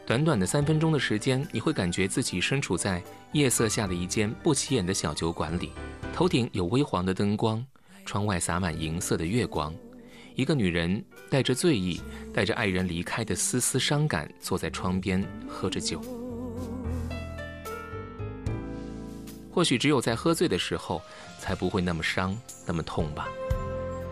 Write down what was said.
短短的3分钟的时间，你会感觉自己身处在夜色下的一间不起眼的小酒馆里，头顶有微黄的灯光，窗外洒满银色的月光。一个女人带着醉意，带着爱人离开的丝丝伤感，坐在窗边喝着酒。或许只有在喝醉的时候，才不会那么伤，那么痛吧。